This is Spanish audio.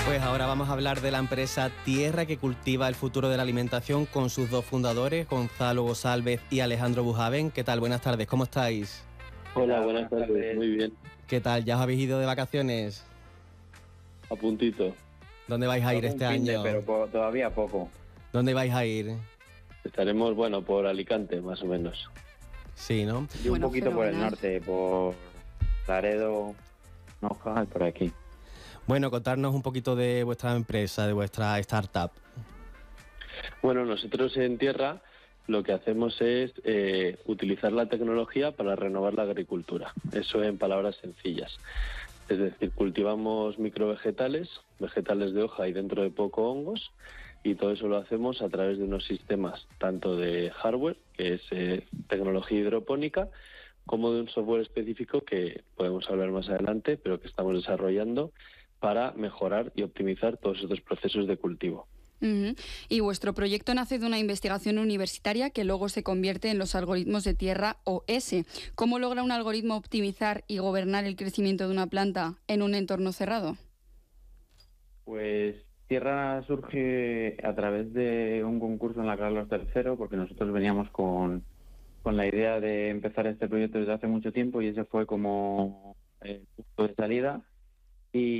Pues ahora vamos a hablar de la empresa Tierra, que cultiva el futuro de la alimentación, con sus dos fundadores, Gonzalo González y Alejandro Bujaven. ¿Qué tal? Buenas tardes, ¿cómo estáis? Hola, buenas tardes. Muy bien. ¿Qué tal? ¿Ya os habéis ido de vacaciones? A puntito. ¿Dónde vais a ir este año? Pero todavía poco. ¿Dónde vais a ir? Estaremos, por Alicante, más o menos. Sí, ¿no? Y un poquito por el norte, por Laredo, Noja y por aquí. Bueno, contarnos un poquito de vuestra empresa, de vuestra startup. Bueno, nosotros en Tierra lo que hacemos es utilizar la tecnología para renovar la agricultura. Eso en palabras sencillas. Es decir, cultivamos microvegetales, vegetales de hoja y dentro de poco hongos, y todo eso lo hacemos a través de unos sistemas tanto de hardware, que es tecnología hidropónica, como de un software específico que podemos hablar más adelante, pero que estamos desarrollando para mejorar y optimizar todos estos procesos de cultivo. Uh-huh. Y vuestro proyecto nace de una investigación universitaria que luego se convierte en los algoritmos de Tierra OS. ¿Cómo logra un algoritmo optimizar y gobernar el crecimiento de una planta en un entorno cerrado? Pues Tierra surge a través de un concurso en la Carlos III, porque nosotros veníamos con la idea de empezar este proyecto desde hace mucho tiempo y ese fue como el punto de salida. Y